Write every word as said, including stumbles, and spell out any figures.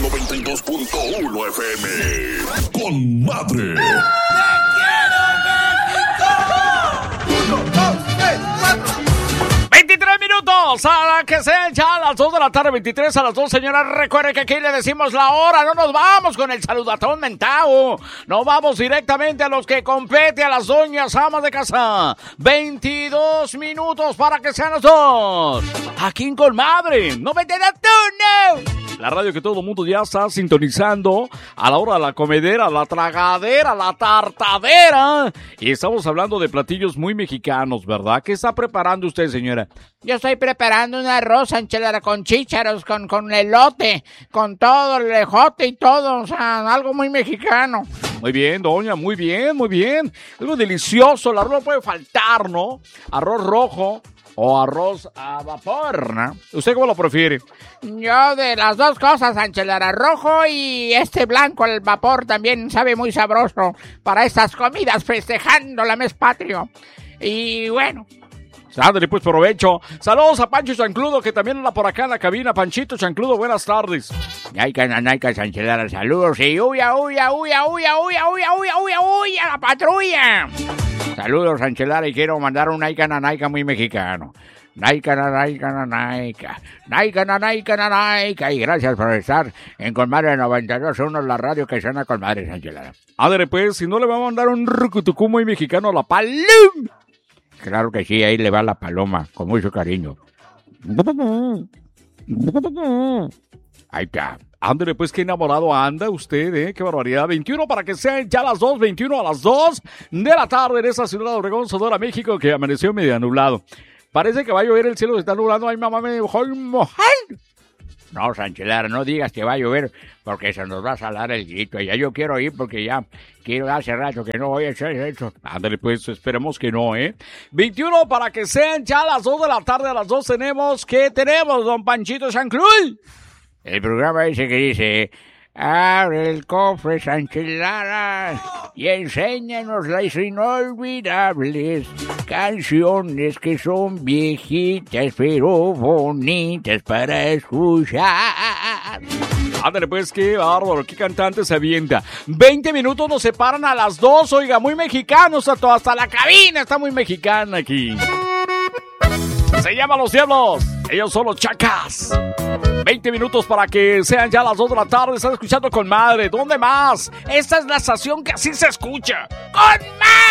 noventa y dos punto uno F M. Con madre. veintitrés minutos a la que sean ya a las dos de la tarde, veintitrés a las dos, señora. Recuerde que aquí le decimos la hora, no nos vamos con el saludatón mentao. No vamos directamente a los que compete, a las doñas amas de casa. veintidós minutos para que sean las dos. Aquí en Con Madre, noventa y dos punto uno. La radio que todo el mundo ya está sintonizando a la hora de la comedera, la tragadera, la tartadera. Y estamos hablando de platillos muy mexicanos, ¿verdad? ¿Qué está preparando usted, señora? Yo estoy preparando un arroz enchilada con chícharos, con, con elote, con todo el ejote y todo, o sea, algo muy mexicano. Muy bien, doña, muy bien, muy bien. Algo delicioso, el arroz no puede faltar, ¿no? Arroz rojo o arroz a vapor, ¿no? ¿Usted cómo lo prefiere? Yo de las dos cosas, enchilada rojo y este blanco al vapor también sabe muy sabroso para estas comidas festejando la mes patrio. Y bueno... Ándale, pues, provecho. Saludos a Pancho Chancludo, que también anda por acá en la cabina. Panchito Chancludo, buenas tardes. Naica, naica, Sanchelara, saludos. Y uya, uya, uya, uya, uya, uya, uya, uya, uya, la patrulla. Saludos, Sanchelara, y quiero mandar un naica, naica muy mexicano. Naica, naica, naica. Naica, naica, naica. Y gracias por estar en Con Madre noventa y dos punto uno, la radio que suena Con Madre, Sanchelara. Ándale, pues, si no le va a mandar un rucutucú muy mexicano a la palum. Claro que sí, ahí le va la paloma, con mucho cariño. Ahí está. Ándale, pues, qué enamorado anda usted, ¿eh? Qué barbaridad. veintiuno para que sean ya las dos, veintiuno a las dos de la tarde en esta ciudad de Obregón, Sonora, México, que amaneció medio nublado. Parece que va a llover, el cielo se está nublando. Ay, mamá, me dejó mojar. No, Sanchelara, no digas que va a llover porque se nos va a salar el grito. Ya yo quiero ir porque ya quiero hace rato que no voy a hacer eso. Ándale, pues, esperemos que no, ¿eh? veintiuno para que sean ya las dos de la tarde. A las dos tenemos, ¿qué tenemos, don Panchito Chancluy? El programa ese que dice... Abre el cofre, Sanchelara, y enséñanos las inolvidables canciones que son viejitas pero bonitas para escuchar. Ándale, pues, qué bárbaro, qué cantante se avienta. veinte minutos nos separan a las dos, oiga, muy mexicanos, hasta, hasta la cabina está muy mexicana aquí. Se llama Los Diablos, ellos son los Chacas. veinte minutos para que sean ya las dos de la tarde. Están escuchando Con Madre. ¿Dónde más? Esta es la estación que así se escucha. ¡Con Madre!